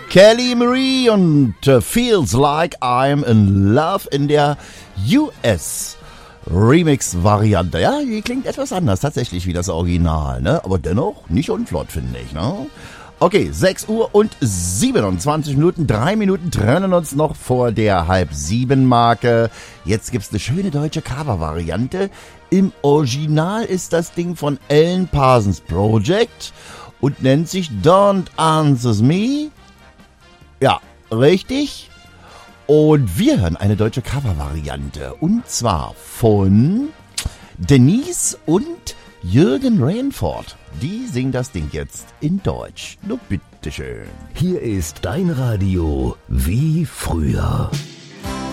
Kelly Marie und Feels Like I'm in Love in der US Remix-Variante. Ja, die klingt etwas anders tatsächlich wie das Original, ne? Aber dennoch nicht unflott, finde ich, ne? Okay, 6 Uhr und 27 Minuten, 3 Minuten trennen uns noch vor der 6:30-Marke. Jetzt gibt's eine schöne deutsche Cover-Variante. Im Original ist das Ding von Alan Parsons Project und nennt sich Don't Answer Me. Ja, richtig. Und wir hören eine deutsche Cover-Variante. Und zwar von Denise und Jürgen Rainford. Die singen das Ding jetzt in Deutsch. Nur bitteschön. Hier ist dein Radio wie früher.